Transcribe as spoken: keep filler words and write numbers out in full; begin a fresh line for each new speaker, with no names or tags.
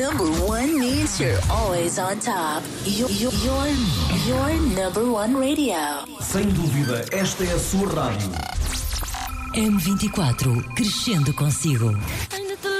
number one means you're always on top. Your, your, your number one radio.
Sem dúvida, esta é a sua rádio.
M vinte e quatro, crescendo consigo.